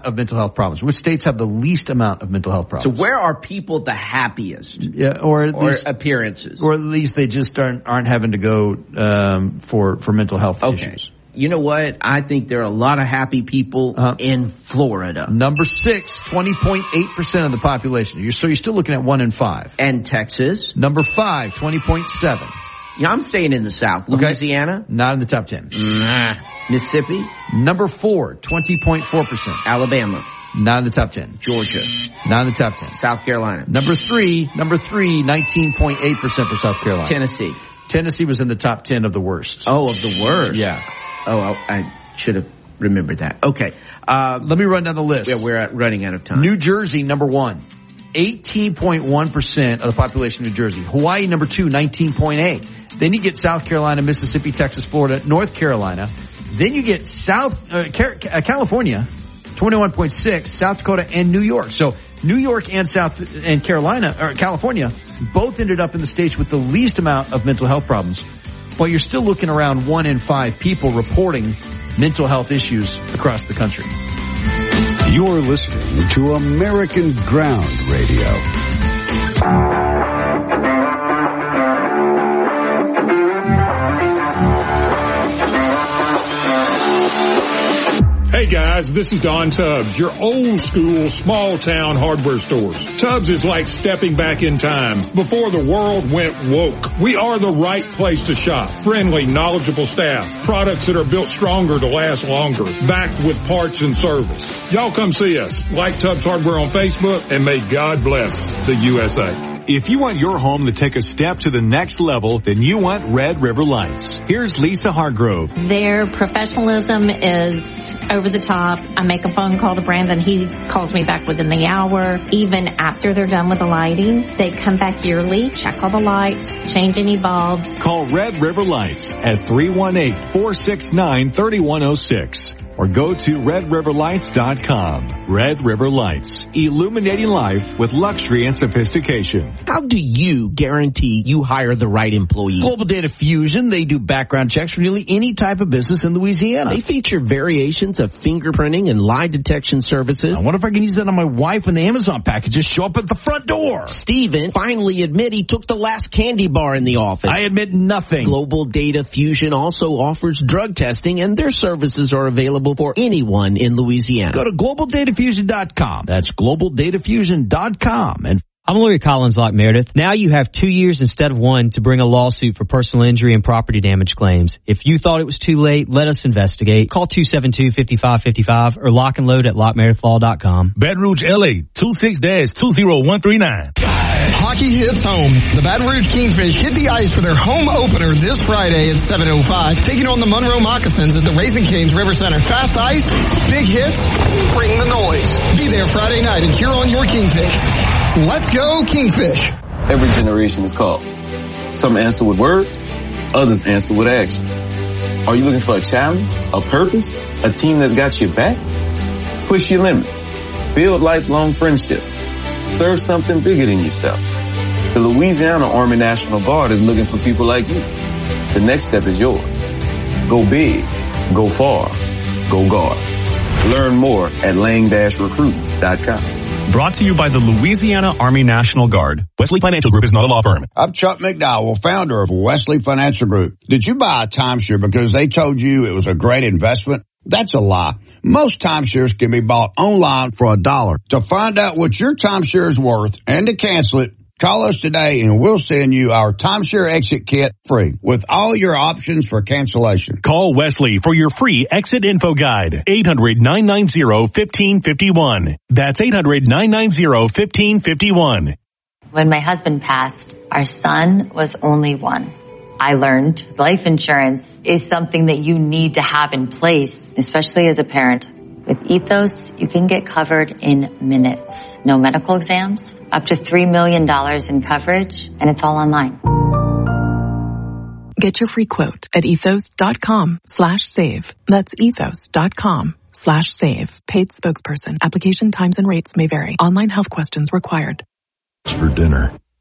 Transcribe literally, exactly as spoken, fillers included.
of mental health problems? Which states have the least amount of mental health problems? So where are people the happiest? Yeah, or at or least appearances, or at least they just aren't aren't having to go um, for for mental health okay. issues. You know what? I think there are a lot of happy people uh-huh. in Florida. Number six, twenty point eight percent of the population. You're, so you're still looking at one in five. And Texas. Number five, twenty point seven. Yeah, I'm staying in the South. Louisiana. Okay. Not in the top ten. Nah. Mississippi. Number four, twenty point four percent. Alabama. Not in the top ten. Georgia. Not in the top ten. South Carolina. Number three, number three, nineteen point eight percent for South Carolina. Tennessee. Tennessee was in the top ten of the worst. Oh, of the worst? Yeah. Oh, I, I should have remembered that. Okay. Uh, let me run down the list. Yeah, we're at, running out of time. New Jersey, number one. eighteen point one percent of the population of New Jersey. Hawaii, number two, nineteen point eight. Then you get South Carolina, Mississippi, Texas, Florida, North Carolina. Then you get South, uh, California, twenty-one point six, South Dakota, and New York. So New York and South, and Carolina, or California, both ended up in the states with the least amount of mental health problems. But you're still looking around one in five people reporting mental health issues across the country. You're listening to American Ground Radio. Hey guys, this is Don Tubbs, your old school small town hardware stores. Tubbs is like stepping back in time before the world went woke. We are the right place to shop. Friendly, knowledgeable staff, products that are built stronger to last longer, backed with parts and service. Y'all come see us. Like Tubbs Hardware on Facebook, and may God bless the U S A. If you want your home to take a step to the next level, then you want Red River Lights. Here's Lisa Hargrove. Their professionalism is over the top. I make a phone call to Brandon. He calls me back within the hour. Even after they're done with the lighting, they come back yearly, check all the lights, change any bulbs. Call Red River Lights at three one eight, four six nine, three one zero six or go to red river lights dot com. Red River Lights, illuminating life with luxury and sophistication. How do you guarantee you hire the right employee? Global Data Fusion, they do background checks for nearly any type of business in Louisiana. They feature variations of fingerprinting and lie detection services. I wonder if I can use that on my wife when the Amazon packages show up at the front door. Steven finally admit he took the last candy bar in the office. I admit nothing. Global Data Fusion also offers drug testing, and their services are available for anyone in Louisiana. Go to global data fusion dot com. That's global data fusion dot com. And I'm Lawyer Collins Locke Meredith. Now you have two years instead of one to bring a lawsuit for personal injury and property damage claims. If you thought it was too late, let us investigate. Call two seven two, five five five five or lock and load at lock meredith law dot com. Baton Rouge, L A, two six two zero one three nine. Hockey hits home. The Baton Rouge Kingfish hit the ice for their home opener this Friday at seven oh five, taking on the Monroe Moccasins at the Raising Cane's River Center. Fast ice, big hits, bring the noise. Be there Friday night and cheer on your Kingfish. Let's go Kingfish. Every generation is called. Some answer with words, others answer with action. Are you looking for a challenge, a purpose, a team that's got your back? Push your limits. Build lifelong friendships. Serve something bigger than yourself. The Louisiana Army National Guard is looking for people like you. The next step is yours. Go big, go far, go guard. Learn more at lang dash recruit dot com. Brought to you by the Louisiana Army National Guard. Wesley Financial Group is not a law firm. I'm Chuck McDowell, founder of Wesley Financial Group. Did you buy a timeshare because they told you it was a great investment? That's a lie. Most timeshares can be bought online for a dollar. To find out what your timeshare is worth and to cancel it, call us today and we'll send you our timeshare exit kit free with all your options for cancellation. Call Wesley for your free exit info guide. eight hundred, nine nine zero, one five five one. That's eight hundred, nine nine zero, one five five one. When my husband passed, our son was only one. I learned life insurance is something that you need to have in place, especially as a parent. With Ethos, you can get covered in minutes. No medical exams, up to three million dollars in coverage, and it's all online. Get your free quote at ethos.com slash save. That's ethos.com slash save. Paid spokesperson. Application times and rates may vary. Online health questions required. For dinner.